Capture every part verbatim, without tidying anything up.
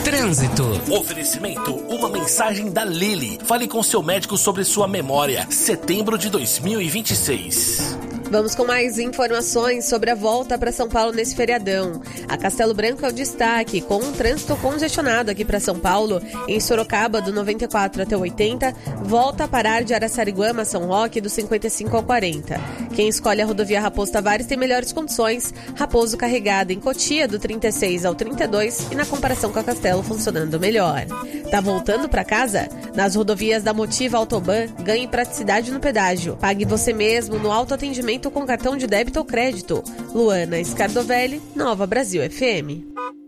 Trânsito. Oferecimento, uma mensagem da Lili. Fale com seu médico sobre sua memória. Setembro de dois mil e vinte e seis. Vamos com mais informações sobre a volta para São Paulo nesse feriadão. A Castelo Branco é o destaque, com um trânsito congestionado aqui para São Paulo. Em Sorocaba, do noventa e quatro até o oitenta, volta a parar de Araçariguama a São Roque, do cinquenta e cinco ao quarenta. Quem escolhe a rodovia Raposo Tavares tem melhores condições. Raposo carregada em Cotia, do trinta e seis ao trinta e dois, e na comparação com a Castelo funcionando melhor. Tá voltando para casa? Nas rodovias da Motiva Autoban, ganhe praticidade no pedágio. Pague você mesmo no autoatendimento com cartão de débito ou crédito. Luana Scardovelli, Nova Brasil F M.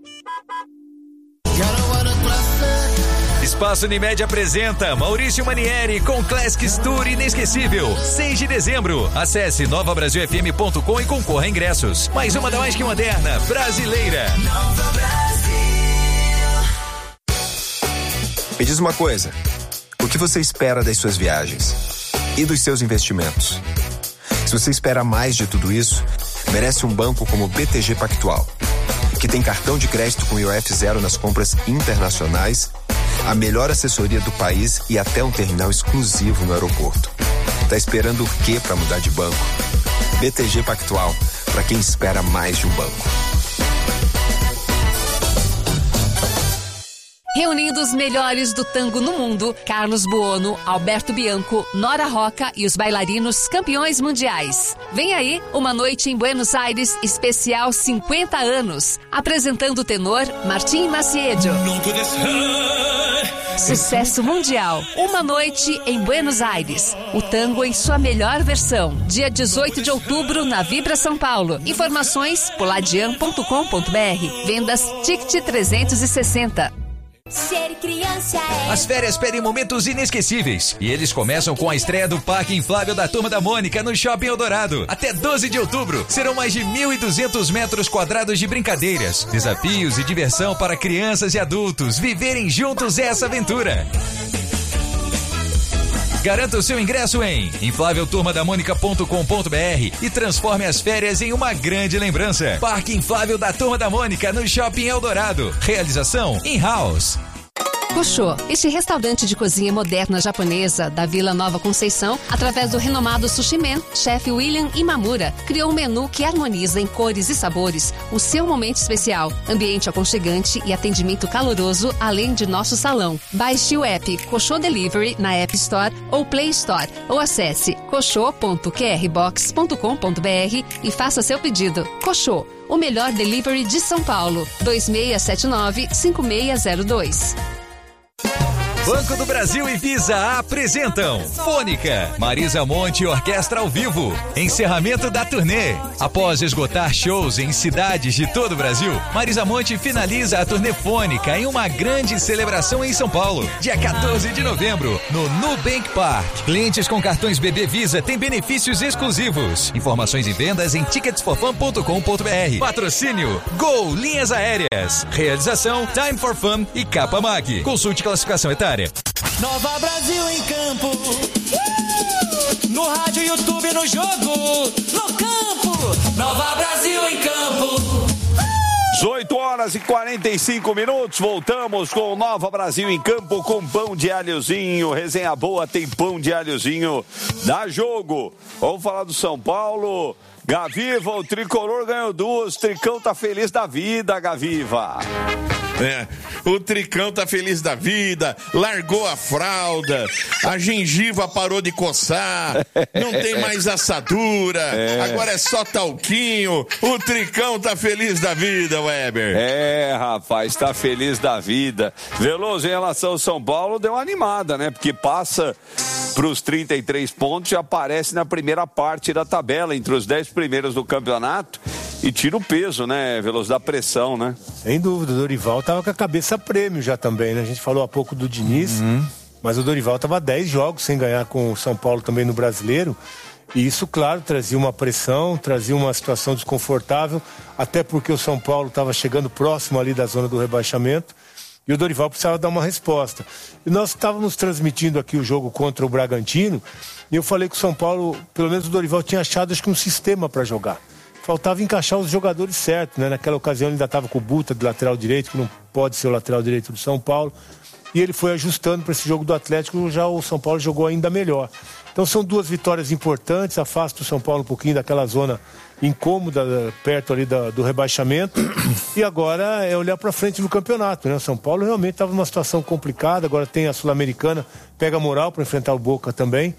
Espaço Unimed apresenta Maurício Manieri com Classics Tour Inesquecível, seis de dezembro. Acesse nova brasil f m ponto com e concorra a ingressos. Mais uma da mais que moderna brasileira. Nova Brasil. Me diz uma coisa, o que você espera das suas viagens e dos seus investimentos? Se você espera mais de tudo isso, merece um banco como o B T G Pactual, que tem cartão de crédito com I O F zero nas compras internacionais, a melhor assessoria do país e até um terminal exclusivo no aeroporto. Tá esperando o quê para mudar de banco? B T G Pactual, para quem espera mais de um banco. Reunindo os melhores do tango no mundo, Carlos Buono, Alberto Bianco, Nora Roca e os bailarinos campeões mundiais. Vem aí uma noite em Buenos Aires especial cinquenta anos, apresentando o tenor Martim Maciedo. Sucesso mundial, uma noite em Buenos Aires. O tango em sua melhor versão. Dia dezoito de outubro na Vibra São Paulo. Informações poladian ponto com ponto b r. Vendas Ticket trezentos e sessenta. Ser criança é... As férias pedem momentos inesquecíveis e eles começam com a estreia do Parque Inflável da Turma da Mônica no Shopping Eldorado. Até doze de outubro serão mais de mil e duzentos metros quadrados de brincadeiras, desafios e diversão para crianças e adultos viverem juntos essa aventura. Garanta o seu ingresso em inflável turma da mônica ponto com ponto b r e transforme as férias em uma grande lembrança. Parque Inflável da Turma da Mônica no Shopping Eldorado. Realização in-house. Koshô, este restaurante de cozinha moderna japonesa da Vila Nova Conceição, através do renomado Sushi Man, chefe William Imamura, criou um menu que harmoniza em cores e sabores o seu momento especial, ambiente aconchegante e atendimento caloroso, além de nosso salão. Baixe o app Koshô Delivery na App Store ou Play Store ou acesse koshô ponto q r box ponto com ponto b r e faça seu pedido. Koshô, o melhor delivery de São Paulo. dois seis sete nove, cinco seis zero dois. Banco do Brasil e Visa apresentam Fônica, Marisa Monte e Orquestra ao vivo. Encerramento da turnê. Após esgotar shows em cidades de todo o Brasil, Marisa Monte finaliza a turnê Fônica em uma grande celebração em São Paulo, dia quatorze de novembro, no Nubank Park. Clientes com cartões B B Visa têm benefícios exclusivos. Informações e vendas em tickets for fun ponto com ponto b r. Patrocínio Gol Linhas Aéreas. Realização Time for Fun e Capa Mag. Consulte classificação etária. Nova Brasil em campo, uh! No rádio, YouTube, no jogo, no campo. Nova Brasil em campo. dezoito horas e quarenta e cinco minutos, voltamos com o Nova Brasil em campo com pão de alhozinho. Resenha boa, tem pão de alhozinho. Dá jogo. Vamos falar do São Paulo. Gaviva, o tricolor ganhou duas. O Tricão tá feliz da vida, Gaviva. É, o Tricão tá feliz da vida, largou a fralda, a gengiva parou de coçar, não tem mais assadura, é. Agora é só talquinho. O Tricão tá feliz da vida, Weber. É, rapaz, tá feliz da vida. Veloso, em relação ao São Paulo, deu uma animada, né? Porque passa pros trinta e três pontos e aparece na primeira parte da tabela, entre os dez primeiros do campeonato. E tira o peso, né, Veloso, da pressão, né? Sem dúvida, o Dorival tava com a cabeça a prêmio já também, né? A gente falou há pouco do Diniz, uhum. Mas o Dorival tava dez jogos sem ganhar com o São Paulo também no Brasileiro. E isso, claro, trazia uma pressão, trazia uma situação desconfortável, até porque o São Paulo estava chegando próximo ali da zona do rebaixamento. E o Dorival precisava dar uma resposta. E nós estávamos transmitindo aqui o jogo contra o Bragantino, e eu falei que o São Paulo, pelo menos o Dorival tinha achado, acho que um sistema para jogar. faltava encaixar os jogadores certos, né? Naquela ocasião ele ainda estava com o Buta de lateral direito, que não pode ser o lateral direito do São Paulo. E ele foi ajustando para esse jogo do Atlético, já o São Paulo jogou ainda melhor. Então são duas vitórias importantes, afasta o São Paulo um pouquinho daquela zona incômoda, perto ali da, do rebaixamento. E agora é olhar para frente no campeonato, né? O São Paulo realmente estava numa situação complicada, agora tem a Sul-Americana, pega moral para enfrentar o Boca também.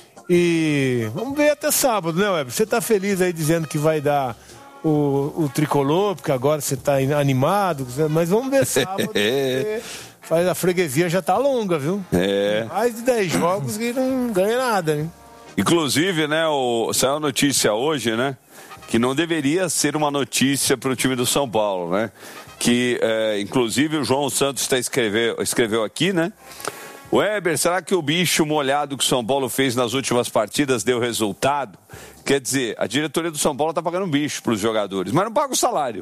E vamos ver até sábado, né, Weber? Você está feliz aí dizendo que vai dar o, o tricolor, porque agora você está animado, mas vamos ver sábado. Faz a freguesia já tá longa, viu? É. Mais de dez jogos e não ganha nada, né? Inclusive, né, o... saiu a notícia hoje, né? Que não deveria ser uma notícia para o time do São Paulo, né? Que, é, inclusive, o João Santos tá escreveu, escreveu aqui, né? Weber, será que o bicho molhado que o São Paulo fez nas últimas partidas deu resultado? Quer dizer, a diretoria do São Paulo tá pagando bicho pros jogadores, mas não paga o salário.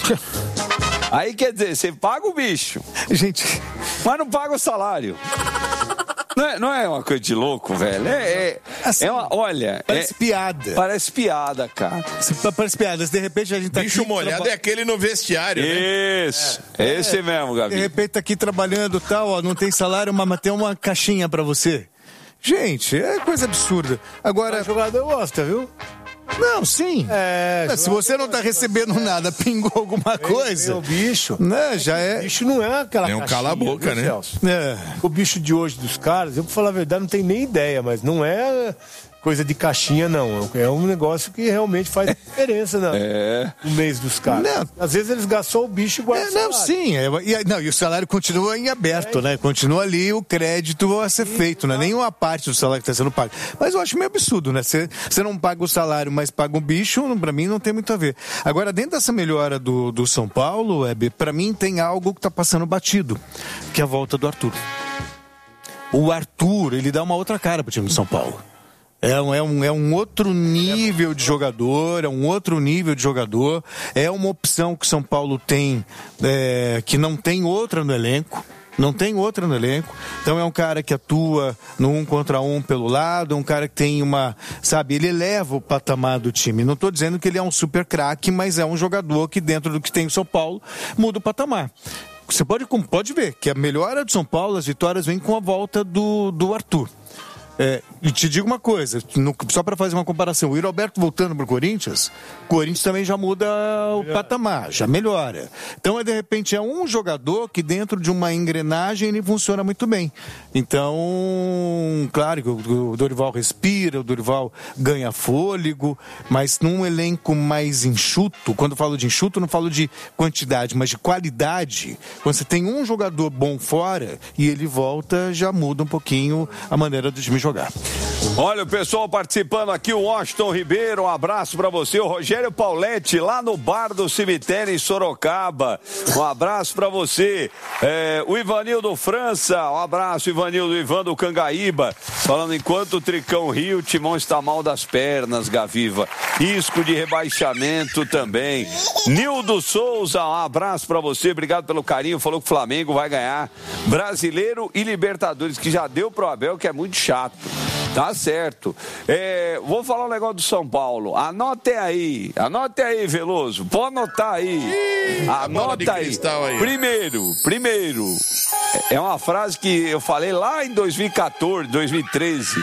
Aí quer dizer, você paga o bicho, gente, mas não paga o salário. Não é, não é uma coisa de louco, velho. É, é, assim, é uma, olha... Parece é, piada. Parece piada, cara. Parece piada. De repente a gente tá bicho aqui... molhado traba... é aquele no vestiário, Isso. Né? É, esse é, mesmo, Gabi. De repente tá aqui trabalhando e tal, ó, não tem salário, mas tem uma caixinha pra você. Gente, é coisa absurda. Agora... O jogador gosta, viu? Não, sim. É, se você não tá recebendo nada, pingou alguma coisa. É o bicho. Né, já é. O bicho não é aquela É um caixinha, cala-boca, né? É. O bicho de hoje dos caras, eu pra falar a verdade, não tenho nem ideia, mas não é coisa de caixinha, não. É um negócio que realmente faz diferença na, é. no mês dos caras. Não. Às vezes eles gastam o bicho e guardam é, não, o salário. Sim. É, e, não, e o salário continua em aberto, é. né? Continua ali o crédito a ser sim, feito, não é nenhuma parte do salário que está sendo pago. Mas eu acho meio absurdo, né? Você não paga o salário, mas paga o bicho, pra mim não tem muito a ver. Agora, dentro dessa melhora do, do São Paulo, Hebe, pra mim tem algo que tá passando batido, que é a volta do Arthur. O Arthur, ele dá uma outra cara pro time do São Paulo. É um, é, um, é um outro nível de jogador, é um outro nível de jogador, é uma opção que São Paulo tem, é, que não tem outra no elenco, não tem outra no elenco, então é um cara que atua no um contra um pelo lado, é um cara que tem uma, sabe, ele eleva o patamar do time, não estou dizendo que ele é um super craque, mas é um jogador que dentro do que tem o São Paulo, muda o patamar. Você pode, pode ver que a melhora do São Paulo, as vitórias vêm com a volta do, do Arthur. É, e te digo uma coisa, no, só para fazer uma comparação, o Yuri Alberto voltando para o Corinthians, o Corinthians também já muda o melhora. patamar, já melhora. Então, é, de repente, é um jogador que dentro de uma engrenagem ele funciona muito bem. Então, claro que o, o Dorival respira, o Dorival ganha fôlego, mas num elenco mais enxuto, quando eu falo de enxuto, não falo de quantidade, mas de qualidade. Quando você tem um jogador bom fora e ele volta, já muda um pouquinho a maneira do time jogar. Olha o pessoal participando aqui, o Washington Ribeiro, um abraço pra você, o Rogério Pauletti, lá no bar do cemitério em Sorocaba, um abraço pra você, é, o Ivanildo França, um abraço, Ivanildo, Ivan do Cangaíba, falando enquanto o Tricão rio, o Timão está mal das pernas, Gaviva, risco de rebaixamento também. Nildo Souza, um abraço pra você, obrigado pelo carinho, falou que o Flamengo vai ganhar Brasileiro e Libertadores, que já deu pro Abel, que é muito chato. Tá certo. É, vou falar um negócio do São Paulo. Anote aí. Anote aí, Veloso. Pode anotar aí. Anota aí. aí. Primeiro, primeiro. É uma frase que eu falei lá em dois mil e quatorze, dois mil e treze.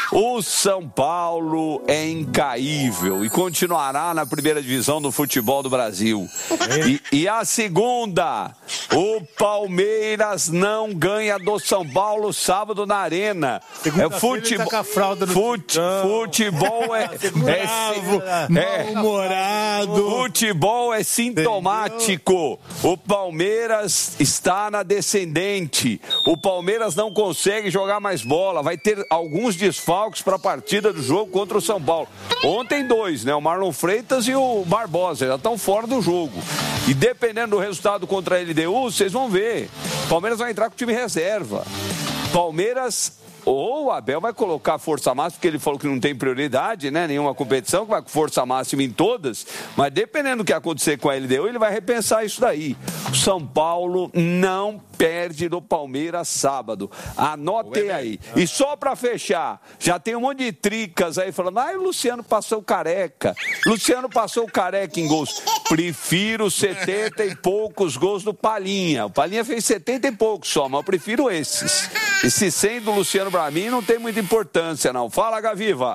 O São Paulo é incaível e continuará na primeira divisão do futebol do Brasil. E, e a segunda, o Palmeiras não ganha do São Paulo sábado na Arena. É futebol, tá fralda no fute, futebol é, bravo, é, é mal-humorado. Futebol é sintomático. O Palmeiras está na descendente. O Palmeiras não consegue jogar mais bola. Vai ter alguns desfalques para a partida do jogo contra o São Paulo. Ontem dois, né? O Marlon Freitas e o Barbosa já estão fora do jogo. E dependendo do resultado contra a L D U, vocês vão ver. Palmeiras vai entrar com o time reserva. Palmeiras ou o Abel vai colocar força máxima, porque ele falou que não tem prioridade, né? Nenhuma competição, que vai com força máxima em todas, mas dependendo do que acontecer com a L D U, ele vai repensar isso daí. O São Paulo não perde no Palmeiras sábado. Anotem aí. E só pra fechar, já tem um monte de tricas aí falando, ah, o Luciano passou o Careca. Luciano passou o Careca em gols. Prefiro setenta e poucos gols do Palhinha. O Palhinha fez setenta e poucos só, mas eu prefiro esses. Esse cem do Luciano pra mim não tem muita importância, não. Fala, Gaviva.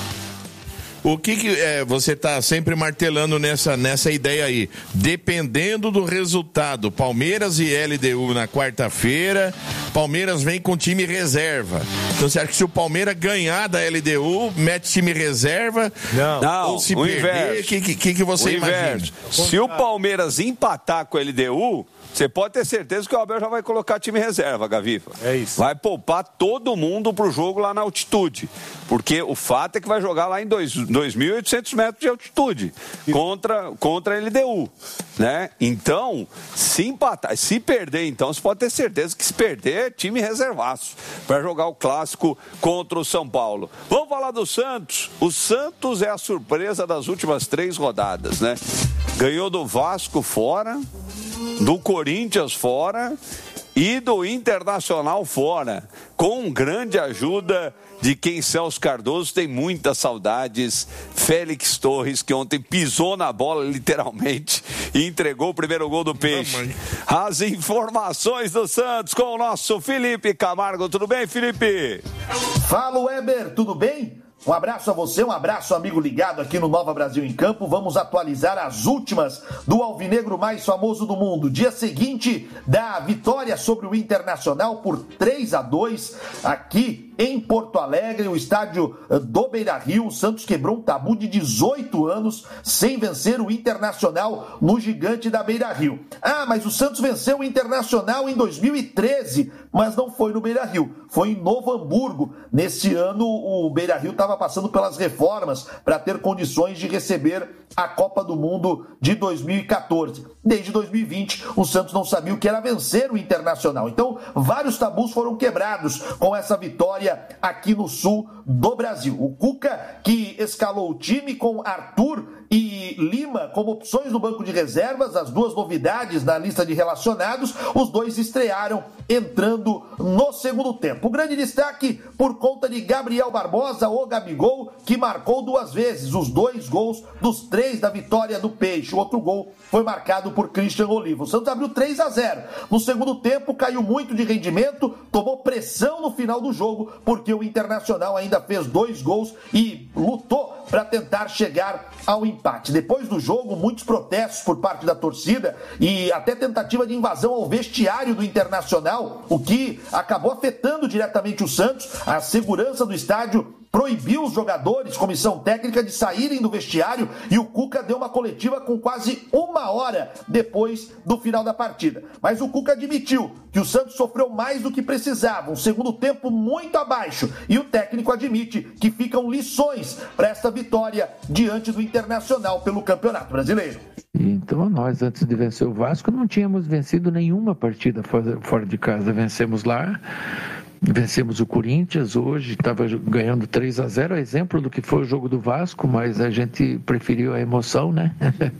O que, que é, você está sempre martelando nessa, nessa ideia aí? Dependendo do resultado, Palmeiras e L D U na quarta-feira, Palmeiras vem com time reserva. Então você acha que se o Palmeiras ganhar da L D U, mete time reserva? Não, não, ou se o perder, o que, que, que você o imagina? Se o Palmeiras empatar com a L D U, você pode ter certeza que o Abel já vai colocar time reserva, Gavifa. É isso. Vai poupar todo mundo pro jogo lá na altitude. Porque o fato é que vai jogar lá em dois mil e oitocentos metros de altitude contra, contra a L D U, né? Então, se empatar, se perder, então, você pode ter certeza que se perder é time reservaço para jogar o clássico contra o São Paulo. Vamos falar do Santos. O Santos é a surpresa das últimas três rodadas, né? Ganhou do Vasco fora, do Corinthians fora e do Internacional fora, com grande ajuda de quem Celso Cardoso tem muitas saudades, Félix Torres, que ontem pisou na bola literalmente e entregou o primeiro gol do Peixe. As informações do Santos com o nosso Felipe Camargo. Tudo bem, Felipe? Fala, Weber, tudo bem? Um abraço a você, um abraço, amigo ligado aqui no Nova Brasil em Campo. Vamos atualizar as últimas do alvinegro mais famoso do mundo. Dia seguinte da vitória sobre o Internacional por três a dois aqui em Porto Alegre, o estádio do Beira-Rio. O Santos quebrou um tabu de dezoito anos sem vencer o Internacional no gigante da Beira-Rio. Ah, mas o Santos venceu o Internacional em dois mil e treze, mas não foi no Beira-Rio, foi em Novo Hamburgo. Nesse ano o Beira-Rio estava passando pelas reformas para ter condições de receber a Copa do Mundo de dois mil e catorze. Desde dois mil e vinte, o Santos não sabia o que era vencer o Internacional. Então, vários tabus foram quebrados com essa vitória aqui no sul do Brasil. O Cuca, que escalou o time com Arthur e Lima como opções no banco de reservas, as duas novidades na lista de relacionados, os dois estrearam entrando no segundo tempo. O grande destaque por conta de Gabriel Barbosa, o Gabigol, que marcou duas vezes, os dois gols dos três da vitória do Peixe. O outro gol foi marcado por Christian Oliva. O Santos abriu três a zero. No segundo tempo, caiu muito de rendimento, tomou pressão no final do jogo, porque o Internacional ainda fez dois gols e lutou para tentar chegar ao empate. Depois do jogo, muitos protestos por parte da torcida e até tentativa de invasão ao vestiário do Internacional, o que acabou afetando diretamente o Santos. A segurança do estádio proibiu os jogadores, comissão técnica, de saírem do vestiário e o Cuca deu uma coletiva com quase uma hora depois do final da partida. Mas o Cuca admitiu que o Santos sofreu mais do que precisava, um segundo tempo muito abaixo, e o técnico admite que ficam lições para esta vitória diante do Internacional pelo Campeonato Brasileiro. Então nós, antes de vencer o Vasco, não tínhamos vencido nenhuma partida fora de casa. Vencemos lá, vencemos o Corinthians, hoje estava ganhando três a zero, exemplo do que foi o jogo do Vasco, mas a gente preferiu a emoção, né?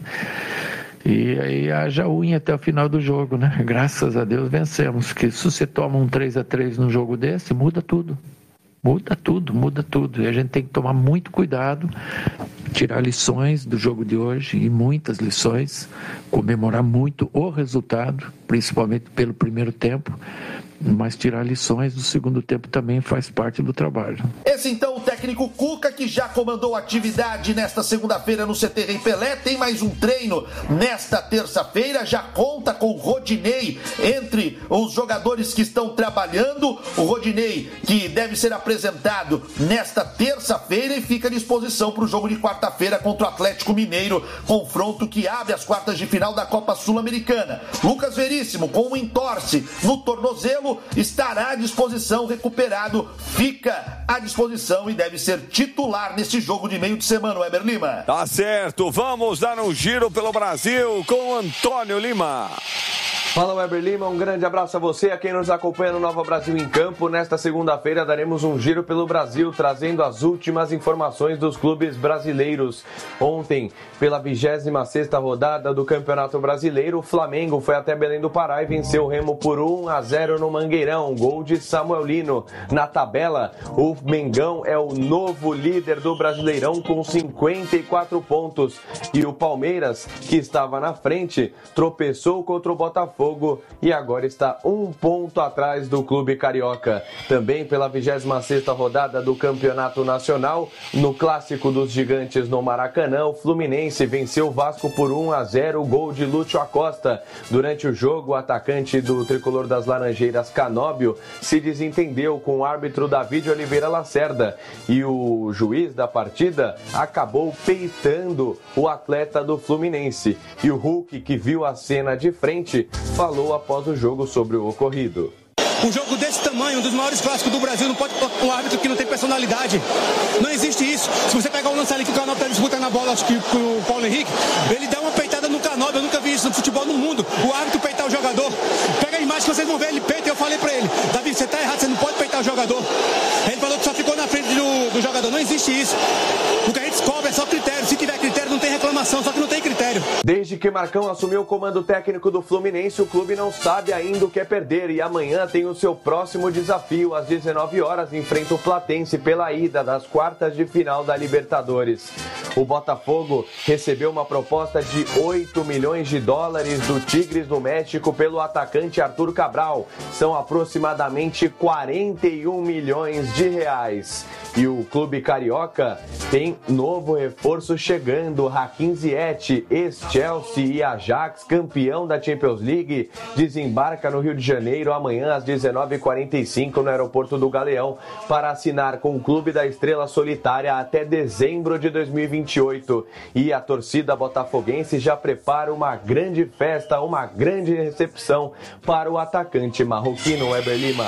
E aí haja unha até o final do jogo, né? Graças a Deus vencemos, porque se você toma um três a três num jogo desse, muda tudo. Muda tudo, muda tudo. E a gente tem que tomar muito cuidado, tirar lições do jogo de hoje, e muitas lições, comemorar muito o resultado, principalmente pelo primeiro tempo, mas tirar lições do segundo tempo também faz parte do trabalho. Esse então o técnico Cuca, que já comandou a atividade nesta segunda-feira no C T Rei Pelé, tem mais um treino nesta terça-feira, já conta com o Rodinei entre os jogadores que estão trabalhando, o Rodinei que deve ser apresentado nesta terça-feira e fica à disposição para o jogo de quarta-feira contra o Atlético Mineiro, confronto que abre as quartas de final da Copa Sul-Americana. Lucas Veríssimo, com um entorse no tornozelo, estará à disposição, recuperado, fica à disposição e deve ser titular nesse jogo de meio de semana, Weber Lima. Tá certo, vamos dar um giro pelo Brasil com Antônio Lima. Fala, Weber Lima, um grande abraço a você, a quem nos acompanha no Nova Brasil em Campo. Nesta segunda-feira daremos um giro pelo Brasil, trazendo as últimas informações dos clubes brasileiros. Ontem, pela vigésima sexta rodada do Campeonato Brasileiro, o Flamengo foi até Belém do Pará e venceu o Remo por um a zero no Mangueirão, gol de Samuel Lino. Na tabela, o Mengão é o novo líder do Brasileirão com cinquenta e quatro pontos. E o Palmeiras, que estava na frente, tropeçou contra o Botafogo e agora está um ponto atrás do clube carioca. Também pela vigésima sexta rodada do Campeonato Nacional, no Clássico dos Gigantes no Maracanã, o Fluminense venceu o Vasco por um a zero, gol de Lúcio Acosta. Durante o jogo, o atacante do tricolor das Laranjeiras, Canóbio, se desentendeu com o árbitro David Oliveira Lacerda e o juiz da partida acabou peitando o atleta do Fluminense. E o Hulk, que viu a cena de frente, falou após o jogo sobre o ocorrido. Um jogo desse tamanho, um dos maiores clássicos do Brasil, não pode ter um árbitro que não tem personalidade. Não existe isso. Se você pegar o lance ali que o Canóbio está disputando a bola, acho que o Paulo Henrique, ele dá uma peitada no Canóbio. Eu nunca vi isso no futebol no mundo. O árbitro peitar o jogador. Pega a imagem que vocês vão ver, ele peita. Eu falei pra ele, Davi, você tá errado, você não pode peitar o jogador. Ele falou que só ficou na frente do, do jogador. Não existe isso. O que a gente cobra é só critério. Se tiver critério, não tem reclamação, só que não tem critério. Desde que Marcão assumiu o comando técnico do Fluminense, o clube não sabe ainda o que é perder e amanhã tem o seu próximo desafio. Às dezenove horas, enfrenta o Platense pela ida das quartas de final da Libertadores. O Botafogo recebeu uma proposta de oito milhões de dólares do Tigres do México pelo atacante Arthur Cabral. São aproximadamente quarenta e um milhões de reais. E o clube carioca tem novo reforço chegando. Hakim Ziyech, ex-Chelsea e Ajax, campeão da Champions League, desembarca no Rio de Janeiro amanhã às dezenove e quarenta e cinco no aeroporto do Galeão para assinar com o Clube da Estrela Solitária até dezembro de dois mil e vinte e oito. E a torcida botafoguense já prepara uma grande festa, uma grande recepção para o atacante marroquino Weber Lima.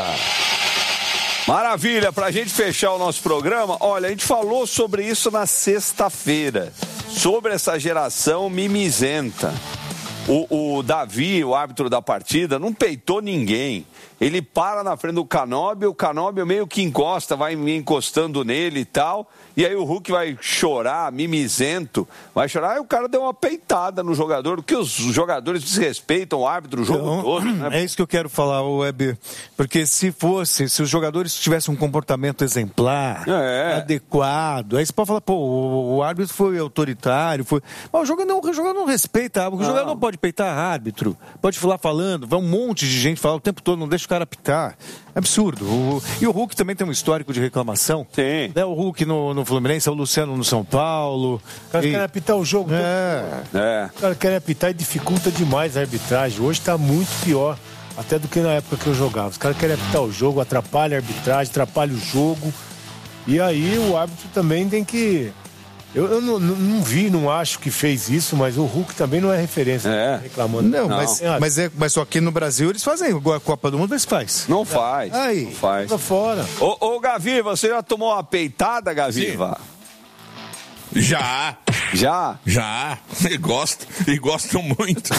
Maravilha, pra gente fechar o nosso programa, olha, a gente falou sobre isso na sexta-feira, sobre essa geração mimizenta. O, o Davi, o árbitro da partida, não peitou ninguém. Ele para na frente do Canóbio, o Canóbio meio que encosta, vai encostando nele e tal. E aí o Hulk vai chorar, mimizento, vai chorar. Aí o cara deu uma peitada no jogador, porque os jogadores desrespeitam o árbitro o jogo então, todo. Né? É isso que eu quero falar, Web. Porque se fosse, se os jogadores tivessem um comportamento exemplar, é. adequado, aí você pode falar, pô, o, o árbitro foi autoritário, foi... Mas o jogador não, o jogador não respeita, o jogador não pode peitar árbitro, pode falar falando, vai um monte de gente falar o tempo todo, não deixa o cara apitar. É absurdo. O, e o Hulk também tem um histórico de reclamação. Sim. Né? O Hulk no, no Fluminense, o Luciano no São Paulo. O cara e... quer apitar o jogo. É. é. O cara quer apitar e dificulta demais a arbitragem. Hoje está muito pior, até do que na época que eu jogava. Os caras querem apitar o jogo, atrapalha a arbitragem, atrapalha o jogo. E aí o árbitro também tem que... Eu, eu não, não, não vi, não acho que fez isso, mas o Hulk também não é referência. É. Reclamando. Não, não. Mas, mas, é, mas só aqui no Brasil eles fazem igual a Copa do Mundo, eles fazem. Não faz. Aí. Não faz. Tá fora. Ô, ô, Gavi, você já tomou uma peitada, Gaviva? Sim. Já. Já? Já. E gosto. E gosto muito.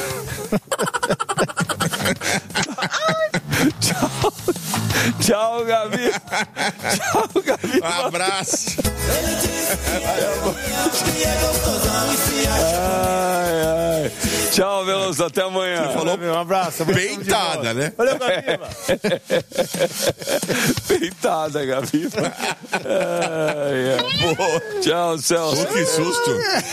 Tchau. Tchau, Gavi. Tchau, Gavi. Um abraço. Ai, ai. Tchau, Veloso. Até amanhã. Você falou um abraço. Peitada, né? Valeu, Gaviva. Peitada, Gaviva. Ai, ai. Tchau, Celso. Oh, que susto.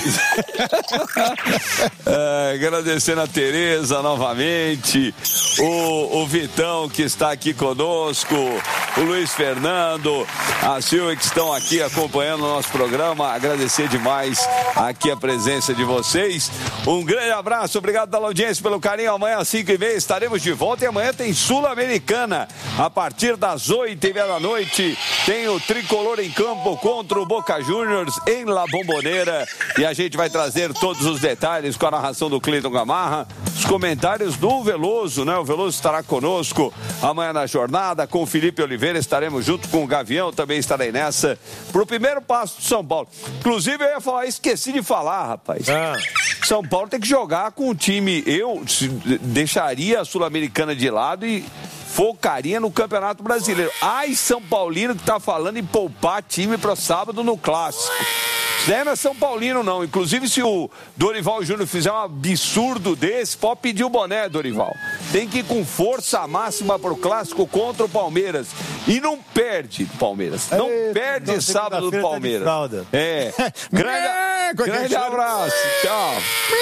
É, agradecendo a Tereza novamente, o, o Vitão que está aqui conosco, o Luiz Fernando, a Silvia que estão aqui acompanhando o nosso programa. Agradecer demais aqui a presença de vocês. Um grande abraço, obrigado pela audiência, pelo carinho. Amanhã às cinco e meia estaremos de volta e amanhã tem Sul-Americana. A partir das oito e meia da noite tem o Tricolor em campo contra o Boca Juniors em La Bombonera e a gente vai trazer todos os detalhes com a narração do Cleiton Gamarra, os comentários do Veloso, né? O Veloso estará conosco amanhã na jornada, com o Felipe Oliveira, estaremos junto com o Gavião, também estarei nessa, pro primeiro passo do São Paulo. Inclusive, eu ia falar, esqueci de falar, rapaz. Ah. São Paulo tem que jogar com o time. Eu deixaria a Sul-Americana de lado e focaria no Campeonato Brasileiro. Ai, São Paulino que tá falando em poupar time para sábado no Clássico. Isso não é São Paulino, não. Inclusive, se o Dorival Júnior fizer um absurdo desse, pode pedir o boné, Dorival. Tem que ir com força máxima pro Clássico contra o Palmeiras. E não perde, Palmeiras. Não Ei, perde não, sábado do Palmeiras. Tá é. Grande, é, grande abraço. Tchau.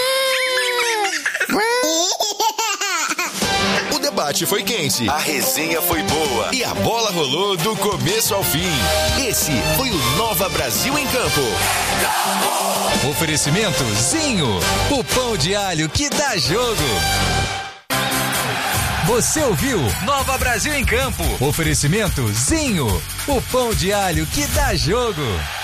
O debate foi quente, a resenha foi boa e a bola rolou do começo ao fim. Esse foi o Nova Brasil em Campo. Oferecimento Zinho, o pão de alho que dá jogo. Você ouviu Nova Brasil em Campo. Oferecimento Zinho, o pão de alho que dá jogo.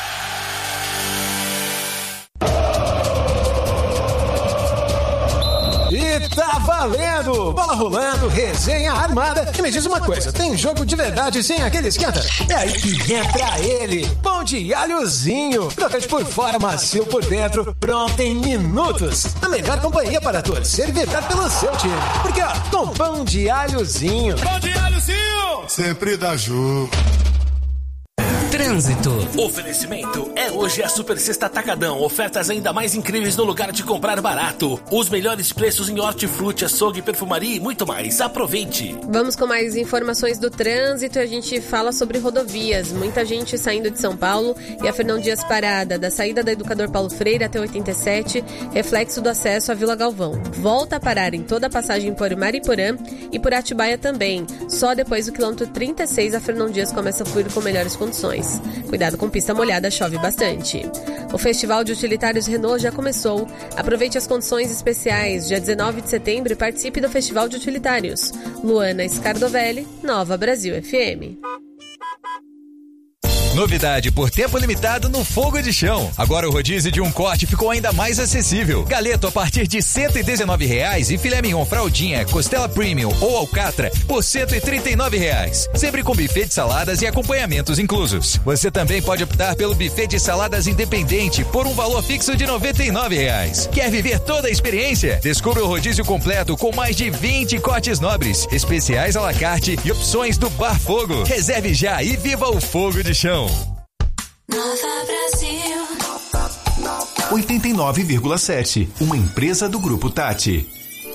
E tá valendo! Bola rolando, resenha armada. E me diz uma coisa, tem jogo de verdade sem aquele esquenta? É aí que entra ele, pão de alhozinho. Crocante por fora, macio por dentro, pronto em minutos. A melhor companhia para torcer e vibrar pelo seu time. Porque ó, com pão de alhozinho. Pão de alhozinho! Sempre dá jogo. Trânsito. Oferecimento é hoje a Super Sexta Atacadão. Ofertas ainda mais incríveis no lugar de comprar barato. Os melhores preços em hortifruti, açougue, perfumaria e muito mais. Aproveite. Vamos com mais informações do trânsito. A gente fala sobre rodovias. Muita gente saindo de São Paulo e a Fernão Dias parada. Da saída da Educador Paulo Freire até oitenta e sete, reflexo do acesso à Vila Galvão. Volta a parar em toda a passagem por Mariporã e por Atibaia também. Só depois do quilômetro trinta e seis a Fernão Dias começa a fluir com melhores condições. Cuidado com pista molhada, chove bastante. O Festival de Utilitários Renault já começou. Aproveite as condições especiais. Dia dezenove de setembro e participe do Festival de Utilitários. Luana Scardovelli, Nova Brasil F M. Novidade por tempo limitado no Fogo de Chão. Agora o rodízio de um corte ficou ainda mais acessível. Galeto a partir de cento e dezenove reais e filé mignon fraldinha, costela premium ou alcatra por cento e trinta e nove reais. Sempre com buffet de saladas e acompanhamentos inclusos. Você também pode optar pelo buffet de saladas independente por um valor fixo de noventa e nove reais. Quer viver toda a experiência? Descubra o rodízio completo com mais de vinte cortes nobres, especiais à la carte e opções do Bar Fogo. Reserve já e viva o Fogo de Chão. Nova Brasil. oitenta e nove vírgula sete, uma empresa do Grupo Tati.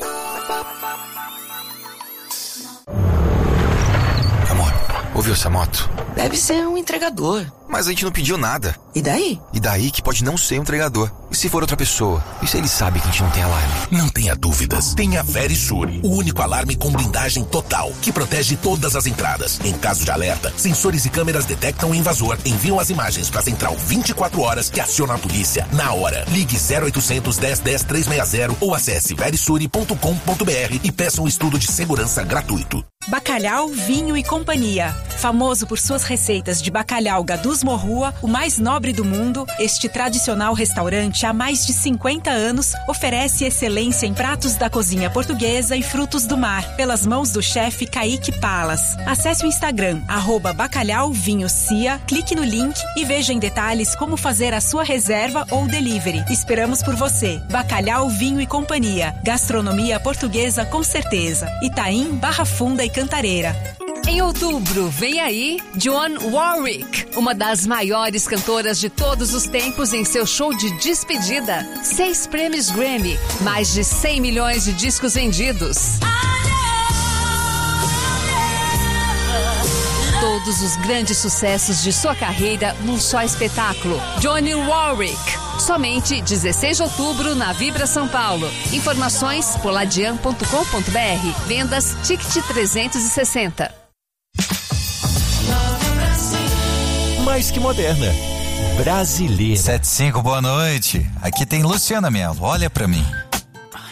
Amor, ouviu essa moto? Deve ser um entregador. Mas a gente não pediu nada. E daí? E daí que pode não ser um entregador. E se for outra pessoa? E se ele sabe que a gente não tem alarme? Não tenha dúvidas. Tenha Verisure, o único alarme com blindagem total, que protege todas as entradas. Em caso de alerta, sensores e câmeras detectam o invasor, enviam as imagens para a central vinte e quatro horas que aciona a polícia na hora. Ligue zero oitocentos, dez, dez, trezentos e sessenta ou acesse verisure ponto com ponto br e peça um estudo de segurança gratuito. Bacalhau, Vinho e Companhia. Famoso por suas receitas de bacalhau Gadus Morrua, o mais nobre do mundo, este tradicional restaurante há mais de cinquenta anos oferece excelência em pratos da cozinha portuguesa e frutos do mar, pelas mãos do chefe Kaique Palas. Acesse o Instagram, arroba Bacalhau Vinho Cia, clique no link e veja em detalhes como fazer a sua reserva ou delivery. Esperamos por você. Bacalhau, Vinho e Companhia. Gastronomia portuguesa com certeza. Itaim, Barra Funda e Cantareira. Em outubro, vem aí Dionne Warwick, uma das maiores cantoras de todos os tempos em seu show de despedida. Seis prêmios Grammy, mais de cem milhões de discos vendidos. Todos os grandes sucessos de sua carreira num só espetáculo. Dionne Warwick. Somente dezesseis de outubro na Vibra São Paulo. Informações poladian ponto com ponto br. Vendas Ticket trezentos e sessenta. Mais que moderna. Brasileira. setenta e cinco, boa noite. Aqui tem Luciana Mello. Olha pra mim.